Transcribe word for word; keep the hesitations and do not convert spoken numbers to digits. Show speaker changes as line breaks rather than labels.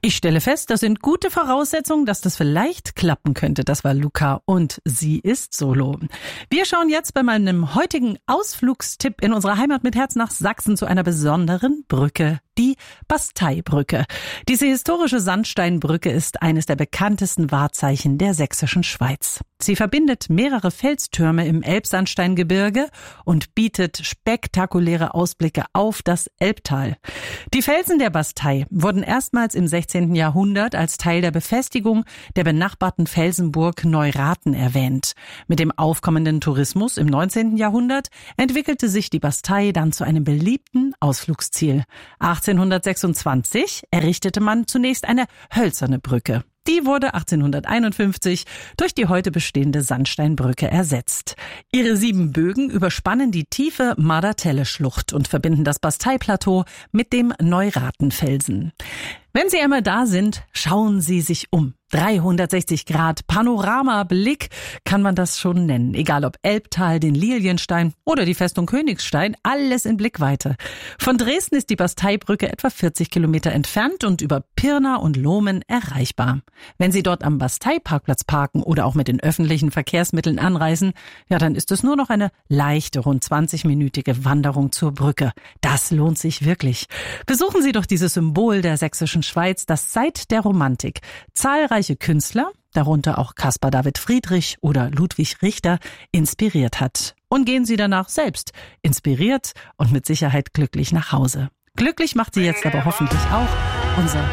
Ich stelle fest, das sind gute Voraussetzungen, dass das vielleicht klappen könnte. Das war Luca und sie ist Solo. Wir schauen jetzt bei meinem heutigen Ausflugstipp in unserer Heimat mit Herz nach Sachsen zu einer besonderen Brücke, die Basteibrücke. Diese historische Sandsteinbrücke ist eines der bekanntesten Wahrzeichen der sächsischen Schweiz. Sie verbindet mehrere Felstürme im Elbsandsteingebirge und bietet spektakuläre Ausblicke auf das Elbtal. Die Felsen der Bastei wurden erstmals im sechzehnten Jahrhundert als Teil der Befestigung der benachbarten Felsenburg Neuraten erwähnt. Mit dem aufkommenden Tourismus im neunzehnten Jahrhundert entwickelte sich die Bastei dann zu einem beliebten Ausflugsziel. achtzehnhundertsechsundzwanzig errichtete man zunächst eine hölzerne Brücke. Die wurde achtzehnhunderteinundfünfzig durch die heute bestehende Sandsteinbrücke ersetzt. Ihre sieben Bögen überspannen die tiefe Mardatelle-Schlucht und verbinden das Bastei-Plateau mit dem Neuratenfelsen. Wenn Sie einmal da sind, schauen Sie sich um. dreihundertsechzig Grad Panoramablick kann man das schon nennen. Egal ob Elbtal, den Lilienstein oder die Festung Königstein, alles in Blickweite. Von Dresden ist die Basteibrücke etwa vierzig Kilometer entfernt und über Pirna und Lohmen erreichbar. Wenn Sie dort am Basteiparkplatz parken oder auch mit den öffentlichen Verkehrsmitteln anreisen, ja, dann ist es nur noch eine leichte, rund zwanzig-minütige Wanderung zur Brücke. Das lohnt sich wirklich. Besuchen Sie doch dieses Symbol der sächsischen Schweiz, das seit der Romantik zahlreiche Künstler, darunter auch Caspar David Friedrich oder Ludwig Richter, inspiriert hat. Und gehen Sie danach selbst inspiriert und mit Sicherheit glücklich nach Hause. Glücklich macht Sie jetzt aber hoffentlich auch unser